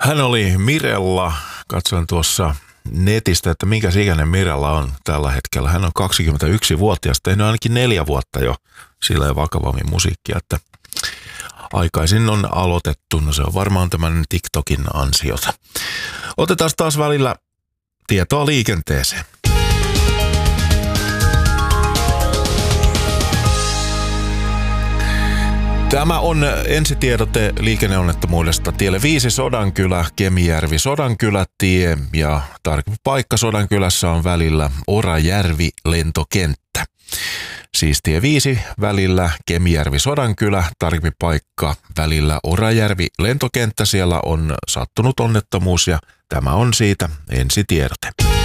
Hän oli Mirella. Katsoin tuossa netistä, että minkä ikäinen Mirella on tällä hetkellä. Hän on 21-vuotias, tehnyt ainakin 4 vuotta jo sillä vakavammin musiikkia, että aikaisin on aloitettu. No se on varmaan tämän TikTokin ansiota. Otetaan taas välillä tietoa liikenteeseen. Tämä on ensitiedote liikenneonnettomuudesta tielle 5 Sodankylä, Kemijärvi, Sodankylätie ja tarkempi paikka Sodankylässä on välillä Orajärvi lentokenttä. Siis tie 5 välillä Kemijärvi, Sodankylä, tarkempi paikka välillä Orajärvi lentokenttä. Siellä on sattunut onnettomuus ja tämä on siitä ensitiedote.